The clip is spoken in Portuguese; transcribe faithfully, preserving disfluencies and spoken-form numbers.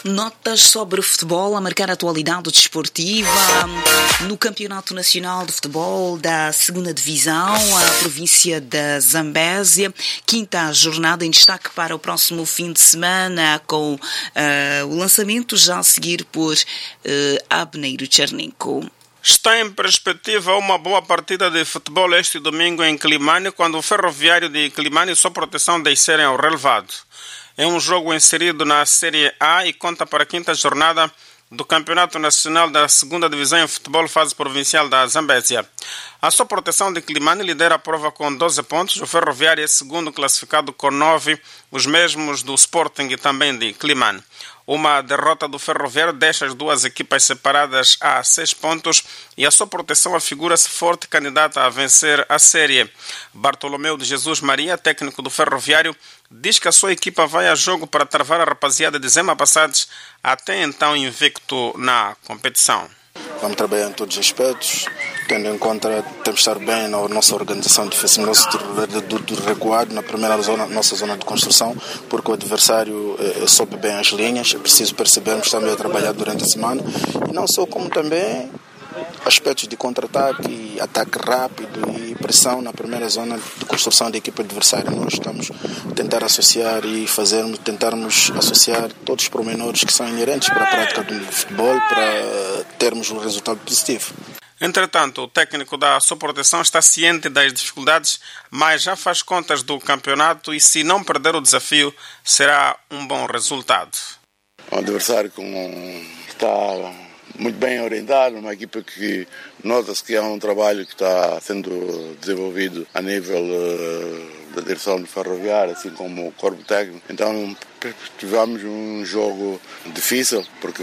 Notas sobre o futebol a marcar a atualidade desportiva no Campeonato Nacional de Futebol da segunda Divisão, a província da Zambésia. Quinta jornada em destaque para o próximo fim de semana, com uh, o lançamento já a seguir por uh, Abneiro Chernenko. Está em perspectiva uma boa partida de futebol este domingo em Climane, quando o Ferroviário de Climane e sua proteção descerem ao relevado. É um jogo inserido na Série A e conta para a quinta jornada do Campeonato Nacional da segunda Divisão em Futebol Fase Provincial da Zambésia. A sua proteção de Climane lidera a prova com doze pontos, o Ferroviário é segundo classificado com nove, os mesmos do Sporting e também de Climane. Uma derrota do Ferroviário deixa as duas equipas separadas a seis pontos e a sua proteção afigura-se forte candidata a vencer a série. Bartolomeu de Jesus Maria, técnico do Ferroviário, diz que a sua equipa vai a jogo para travar a rapaziada de Zema Passados, até então invicto na competição. Vamos trabalhar em todos os aspectos, tendo em conta temos de estar bem na nossa organização defensiva, nosso do, do recuado na primeira zona, nossa zona de construção, porque o adversário eh, sobe bem as linhas, é preciso percebermos também a trabalhar durante a semana, e não só como também aspectos de contra-ataque, ataque rápido e pressão na primeira zona de construção da equipa adversária. Nós estamos a tentar associar e fazermos, tentarmos associar todos os pormenores que são inerentes para a prática do futebol para termos um resultado positivo. Entretanto, o técnico da sua proteção está ciente das dificuldades, mas já faz contas do campeonato e, se não perder o desafio, será um bom resultado. Um adversário que está muito bem orientado, uma equipa que nota-se que há um trabalho que está sendo desenvolvido a nível uh, da direção do Ferroviário, assim como o corpo técnico. Então tivemos um jogo difícil, porque